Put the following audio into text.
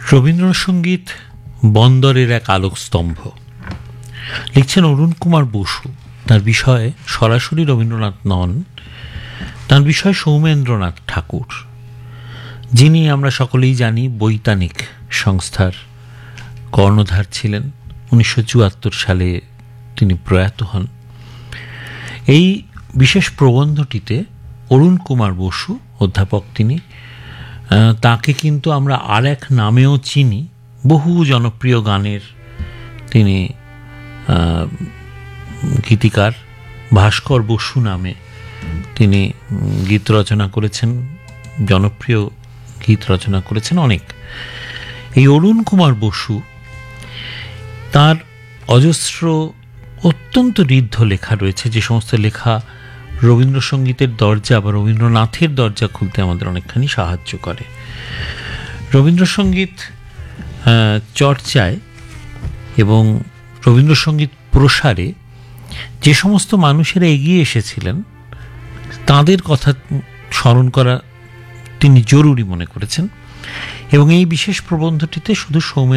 রবীন্দ্রসঙ্গীত বন্দরের এক আলোকস্তম্ভ লিখছেন অরুণ কুমার বসু। তার বিষয়ে সরাসরি রবীন্দ্রনাথ নন, তার বিষয় সৌমেন্দ্রনাথ ঠাকুর, যিনি আমরা সকলেই জানি বৈতানিক সংস্থার কর্ণধার ছিলেন। 1974 সালে তিনি প্রয়াত হন। এই বিশেষ প্রবন্ধটিতে অরুণ কুমার বসু অধ্যাপক, তিনি তাকে কিন্তু আমরা আর এক নামেও চিনি। বহু জনপ্রিয় গানের তিনি গীতিকার। ভাস্কর বসু নামে তিনি গীত রচনা করেছেন, জনপ্রিয় গীত রচনা করেছেন অনেক। এই অরুণ কুমার বসু তার অজস্র অত্যন্ত ঋদ্ধ লেখা রয়েছে, যে সমস্ত লেখা রবীন্দ্রসঙ্গীতের দরজা বা রবীন্দ্রনাথের দরজা খুলতে আমাদের অনেকখানি সাহায্য করে। রবীন্দ্রসঙ্গীত চর্চায় এবং রবীন্দ্রসঙ্গীত প্রসারে যে সমস্ত মানুষেরা এগিয়ে এসেছিলেন তাদের কথা স্মরণ করা তিনি জরুরি মনে করেছেন। এবং এই বিশেষ প্রবন্ধটিতে শুধু